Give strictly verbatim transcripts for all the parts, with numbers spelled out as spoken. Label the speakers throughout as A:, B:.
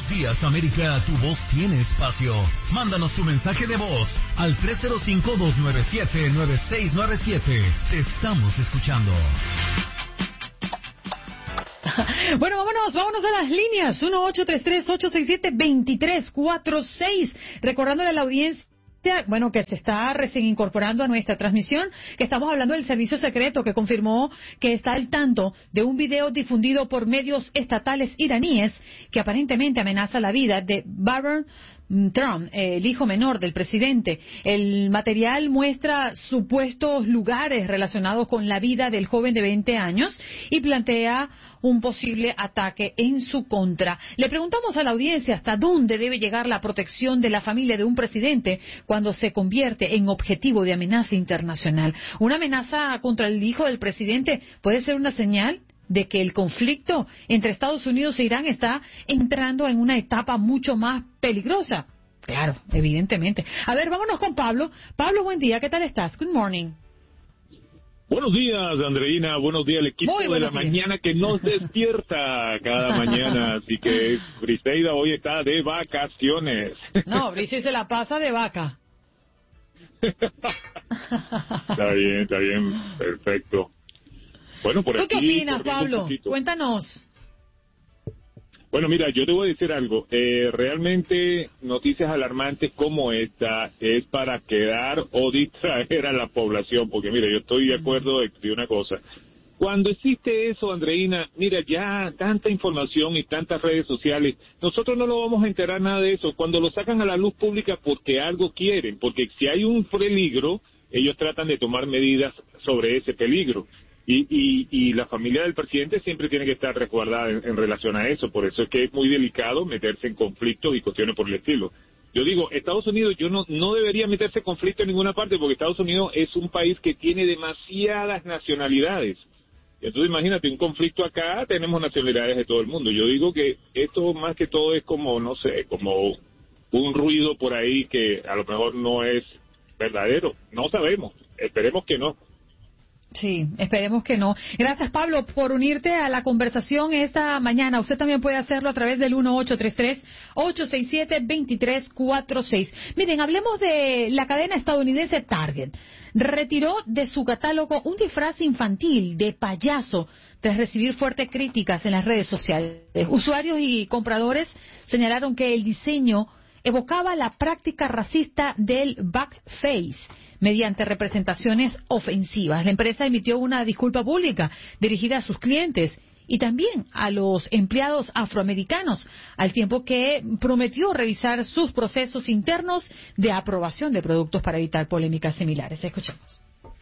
A: Buenos Días, América, tu voz tiene espacio. Mándanos tu mensaje de voz al tres cero cinco, dos nueve siete, nueve seis nueve siete. Te estamos escuchando.
B: Bueno, vámonos, vámonos a las líneas. uno ocho tres tres, ocho seis siete, dos tres cuatro seis. Recordándole a la audiencia, bueno, que se está recién incorporando a nuestra transmisión, que estamos hablando del servicio secreto que confirmó que está al tanto de un video difundido por medios estatales iraníes que aparentemente amenaza la vida de Barron Trump, el hijo menor del presidente. El material muestra supuestos lugares relacionados con la vida del joven de veinte años y plantea un posible ataque en su contra. Le preguntamos a la audiencia hasta dónde debe llegar la protección de la familia de un presidente cuando se convierte en objetivo de amenaza internacional. Una amenaza contra el hijo del presidente puede ser una señal de que el conflicto entre Estados Unidos e Irán está entrando en una etapa mucho más peligrosa. Claro, evidentemente. A ver, vámonos con Pablo. Pablo, buen día, ¿qué tal estás? Good morning.
C: Buenos días, Andreina. Buenos días al equipo de la días. Mañana que nos despierta cada mañana. Así que Briseida hoy está de vacaciones.
B: No, Briseida se la pasa de vaca.
C: Está bien, está bien. Perfecto. Bueno, por
B: ¿Tú
C: aquí,
B: qué opinas, Pablo? Cuéntanos.
C: Bueno, mira, yo te voy a decir algo. Eh, realmente noticias alarmantes como esta es para quedar o distraer a la población, porque mira, yo estoy de acuerdo de, de una cosa. Cuando existe eso, Andreina, mira, ya tanta información y tantas redes sociales, nosotros no nos vamos a enterar nada de eso. Cuando lo sacan a la luz pública porque algo quieren, porque si hay un peligro, ellos tratan de tomar medidas sobre ese peligro. Y, y, y la familia del presidente siempre tiene que estar resguardada en, en relación a eso. Por eso es que es muy delicado meterse en conflictos y cuestiones por el estilo. Yo digo, Estados Unidos, yo no, no debería meterse en conflicto en ninguna parte, porque Estados Unidos es un país que tiene demasiadas nacionalidades. Entonces imagínate, un conflicto acá, tenemos nacionalidades de todo el mundo. Yo digo que esto más que todo es como, no sé, como un ruido por ahí que a lo mejor no es verdadero. No sabemos, esperemos que no.
B: Sí, esperemos que no. Gracias, Pablo, por unirte a la conversación esta mañana. Usted también puede hacerlo a través del uno ocho tres tres, ocho seis siete, dos tres cuatro seis. Miren, hablemos de la cadena estadounidense Target. Retiró de su catálogo un disfraz infantil de payaso tras recibir fuertes críticas en las redes sociales. Usuarios y compradores señalaron que el diseño evocaba la práctica racista del blackface mediante representaciones ofensivas. La empresa emitió una disculpa pública dirigida a sus clientes y también a los empleados afroamericanos, al tiempo que prometió revisar sus procesos internos de aprobación de productos para evitar polémicas similares. Escuchemos.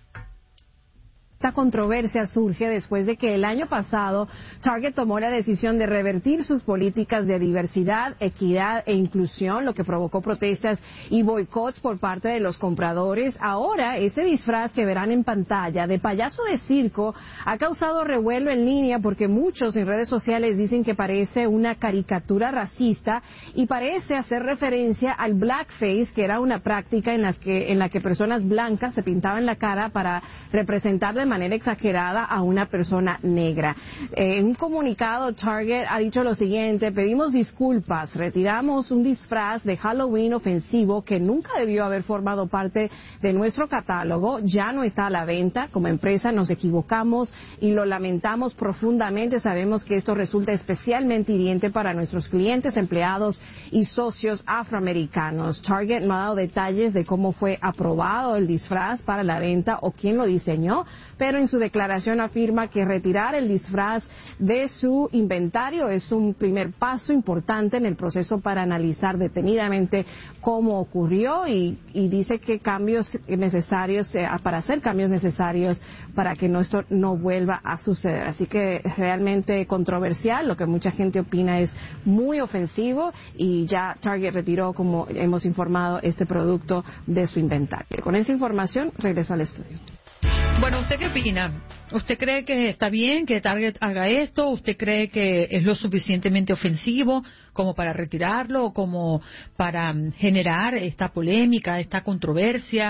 D: Esta controversia surge después de que el año pasado Target tomó la decisión de revertir sus políticas de diversidad, equidad e inclusión, lo que provocó protestas y boicots por parte de los compradores. Ahora, ese disfraz que verán en pantalla de payaso de circo ha causado revuelo en línea porque muchos en redes sociales dicen que parece una caricatura racista y parece hacer referencia al blackface, que era una práctica en, las que, en la que personas blancas se pintaban la cara para representar de manera exagerada a una persona negra. Eh, en un comunicado, Target ha dicho lo siguiente: pedimos disculpas, retiramos un disfraz de Halloween ofensivo que nunca debió haber formado parte de nuestro catálogo, ya no está a la venta. Como empresa nos equivocamos y lo lamentamos profundamente. Sabemos que esto resulta especialmente hiriente para nuestros clientes, empleados y socios afroamericanos. Target no ha dado detalles de cómo fue aprobado el disfraz para la venta o quién lo diseñó, pero en su declaración afirma que retirar el disfraz de su inventario es un primer paso importante en el proceso para analizar detenidamente cómo ocurrió y, y dice que cambios necesarios, eh, para hacer cambios necesarios para que no, esto no vuelva a suceder. Así que realmente controversial, lo que mucha gente opina es muy ofensivo y ya Target retiró, como hemos informado, este producto de su inventario. Con esa información regreso al estudio.
B: Bueno, ¿usted qué opina? ¿Usted cree que está bien que Target haga esto? ¿Usted cree que es lo suficientemente ofensivo como para retirarlo o como para generar esta polémica, esta controversia?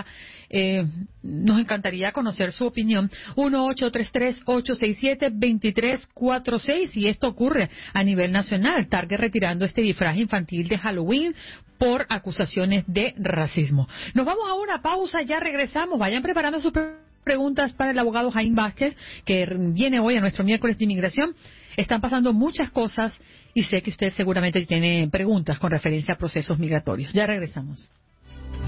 B: Eh, nos encantaría conocer su opinión. uno ocho tres tres, ocho seis siete, dos tres cuatro seis. Y esto ocurre a nivel nacional. Target retirando este disfraz infantil de Halloween por acusaciones de racismo. Nos vamos a una pausa, ya regresamos. Vayan preparando sus preguntas para el abogado Jaime Vázquez, que viene hoy a nuestro miércoles de inmigración. Están pasando muchas cosas y sé que usted seguramente tiene preguntas con referencia a procesos migratorios. Ya regresamos.